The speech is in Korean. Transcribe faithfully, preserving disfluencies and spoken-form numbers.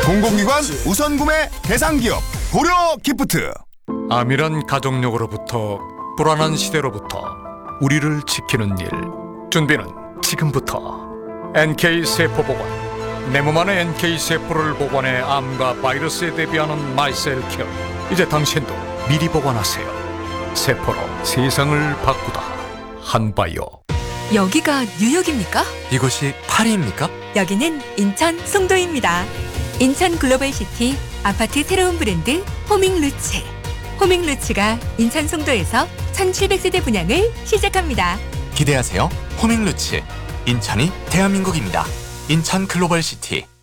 공공기관 우선구매 대상기업 고려기프트. 암이란 가족력으로부터 불안한 시대로부터 우리를 지키는 일, 준비는 지금부터. 엔케이세포보건, 내 몸 안의 엔케이세포를 복원해 암과 바이러스에 대비하는 마이셀케어. 이제 당신도 미리 복원하세요. 세포로 세상을 바꾸다. 한바이오. 여기가 뉴욕입니까? 이곳이 파리입니까? 여기는 인천 송도입니다. 인천 글로벌시티 아파트 새로운 브랜드 호밍루츠. 호밍루츠가 인천 송도에서 천칠백 세대 분양을 시작합니다. 기대하세요. 호밍루츠. 인천이 대한민국입니다. 인천 글로벌시티.